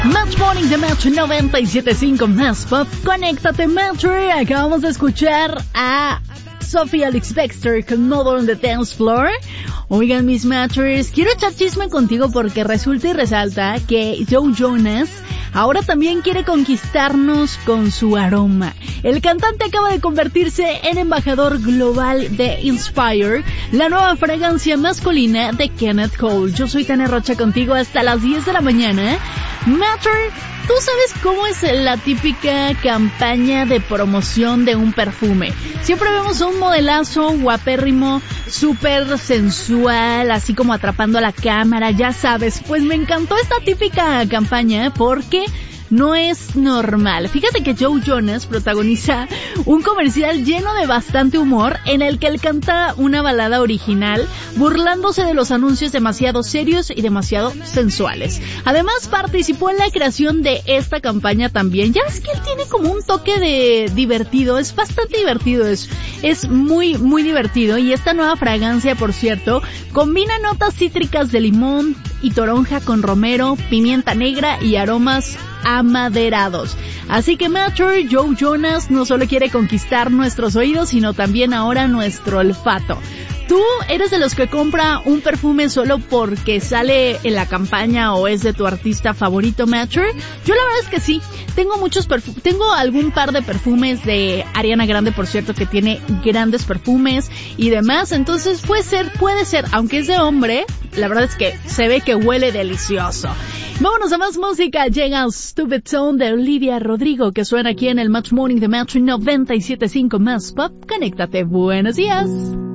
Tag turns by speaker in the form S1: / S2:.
S1: Match Morning de Match 97.5 Más Pop. Conéctate, Matcher. Acabamos de escuchar a Sophie Alex Baxter con Mother on the Dance Floor. Oigan, mis Matchers, quiero echar chisme contigo porque resulta y resalta que Joe Jonas ahora también quiere conquistarnos con su aroma. El cantante acaba de convertirse en embajador global de Inspire, la nueva fragancia masculina de Kenneth Cole. Yo soy Tania Rocha contigo hasta las 10 de la mañana. Matcher, ¿tú sabes cómo es la típica campaña de promoción de un perfume? Siempre vemos a un modelazo guapérrimo, súper sensual, así como atrapando a la cámara, ya sabes. Pues me encantó esta típica campaña porque no es normal. Fíjate que Joe Jonas protagoniza un comercial lleno de bastante humor en el que él canta una balada original burlándose de los anuncios demasiado serios y demasiado sensuales. Además participó en la creación de esta campaña también. Ya ves que él tiene como un toque de divertido, es bastante divertido, es muy muy divertido. Y esta nueva fragancia, por cierto, combina notas cítricas de limón y toronja con romero, pimienta negra y aromas amaderados. Así que Matcher, Joe Jonas no solo quiere conquistar nuestros oídos, sino también ahora nuestro olfato. ¿Tú eres de los que compra un perfume solo porque sale en la campaña o es de tu artista favorito, Matcher? Yo la verdad es que sí. Tengo algún par de perfumes de Ariana Grande, por cierto, que tiene grandes perfumes y demás. Entonces puede ser, aunque es de hombre, la verdad es que se ve que huele delicioso. Vámonos a más música. Llega Stupid Zone de Olivia Rodrigo, que suena aquí en el Match Morning de Match 97.5 Más Pop. Conéctate. Buenos días.